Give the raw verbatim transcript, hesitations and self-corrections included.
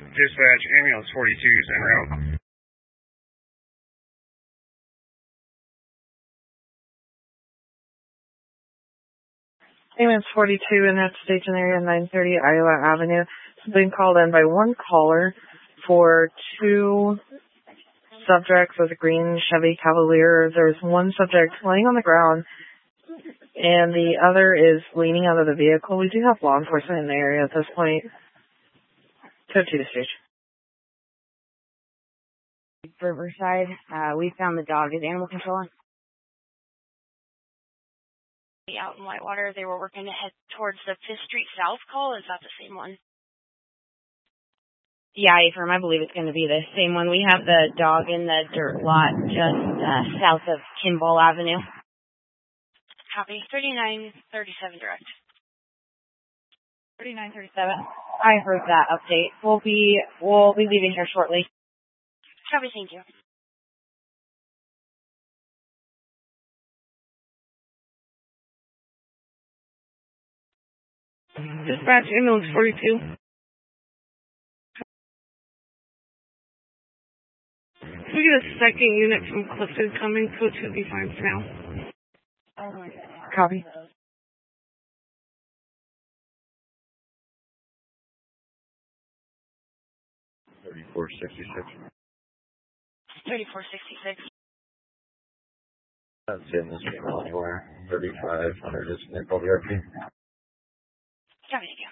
Dispatch, ambulance forty-two is en route. Ambulance forty-two in that station area, nine thirty Iowa Avenue. It's been called in by one caller for two subjects with a green Chevy Cavalier. There's one subject laying on the ground, and the other is leaning out of the vehicle. We do have law enforcement in the area at this point. Go to the station. Riverside, uh, we found the dog. Is animal control on? Out in Whitewater, they were working to head towards the fifth Street South call. Is that the same one? Yeah, Affirm, I believe it's going to be the same one. We have the dog in the dirt lot just uh, south of Kimball Avenue. Copy. thirty-nine thirty-seven direct. thirty-nine thirty-seven. I heard that update. We'll be we'll be leaving here shortly. Copy. Thank you. Dispatch, ambulance forty-two. If we get a second unit from Clifton coming, Coach should be fine for now. Oh my God. Copy. thirty-four sixty-six. thirty-four sixty-six. That's in this vehicle anywhere. thirty-five hundred is nickel V R P. Copy. Thank you.